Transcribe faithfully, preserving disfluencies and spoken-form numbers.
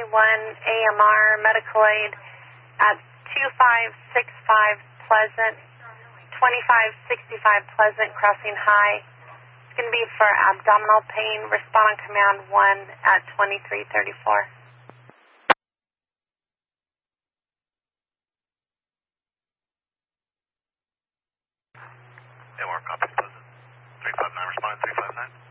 one A M R medical aid at two five six five Pleasant, twenty-five sixty-five Pleasant, crossing high. It's going to be for abdominal pain. Respond on command one at twenty-three thirty-four. A M R, copy, Pleasant. three five nine, respond, three five nine.